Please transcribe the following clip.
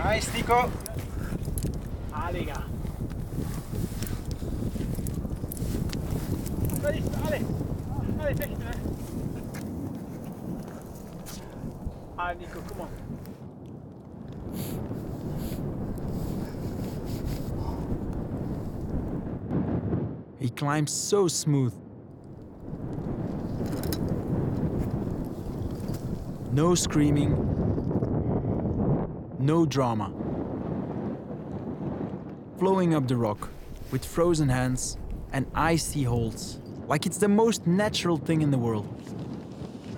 Nice, Nico. Ah, Digga. Allez, weg, ne? Ah, Nico, come on. He climbs so smooth. No screaming, no drama. Flowing up the rock with frozen hands and icy holds, like it's the most natural thing in the world.